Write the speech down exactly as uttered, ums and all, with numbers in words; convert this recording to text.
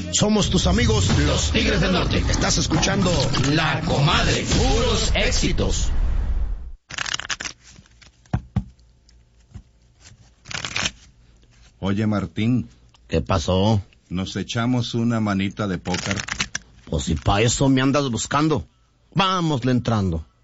Somos tus amigos, los Tigres del Norte. Estás escuchando La Comadre, puros éxitos. Oye, Martín. ¿Qué pasó? ¿Nos echamos una manita de póker? Pues si pa' eso me andas buscando. Vámosle entrando.